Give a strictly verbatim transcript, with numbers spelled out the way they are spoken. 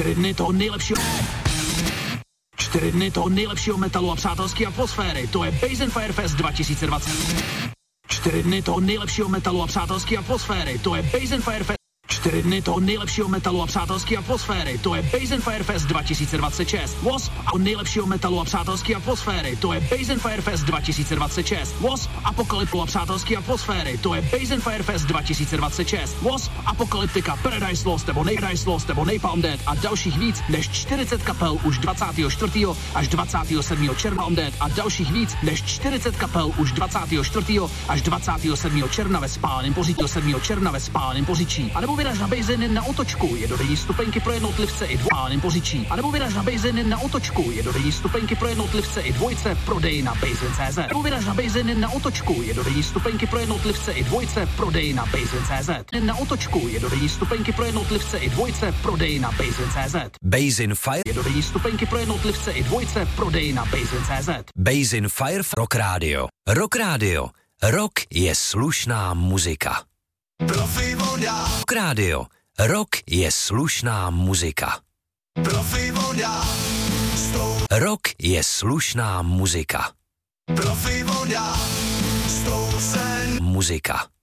Čtyři dny toho nejlepšího... Čtyři dny toho nejlepšího metalu a přátelské atmosféry. To je Bass and Fire Fest dva tisíce dvacet. Čtyři dny toho nejlepšího metalu a přátelské atmosféry. To je Bass and Fire Fest. Čtyři dny toho nejlepšího metalu a přátelské atmosféry. To je Bass and Fire Fest dva tisíce dvacet šest. Wasp a nejlepšího metalu a přátelské atmosféry. To je Bass and Fire Fest dva tisíce dvacet šest. Wasp Apokalyptu a přátelské atmosféry. To je Bass and Fire Fest dva tisíce dvacet šest. Wasp Apokalyptika, Paradise Lost nebo Paradise Lost nebo Napalm Death a dalších víc než čtyřicet kapel už dvacátého čtvrtého až dvacátého sedmého června Death a dalších víc než čtyřicet kapel už dvacátého čtvrtého až dvacátého sedmého června ve Spáleném Poříčí. sedmého června ve Spáleném Poříčí. A nebo vyraž na Bejzeny na otočku, je dodejní stupenky pro jednotlivce i dvojce Poříčí. A nebo vyraž na Bejzeny na otočku, je dodejní stupenky pro jednotlivce i dvojce prodej na Bejzen tečka cé zet. Nebo vyraž na Bejzeny na otočku, je dodejní stupenky pro jednotlivce i dvojce prodej na Bejzen tečka cé zet. Na otočku je dodejní stupenky pro jednotlivce i dvojce prodej na Bejzen tečka cé zet. Basin Fire je dodejní stupenky pro jednotlivce i dvojce prodej na Bejzen tečka cé zet. Basin Fire Rock Radio. Rock Radio. Rock je slušná muzika. Profi voda. Rock Radio. Rock je slušná muzika. Profi voda. Stou. Rock je slušná muzika. Profi voda. Stousen. Muzika.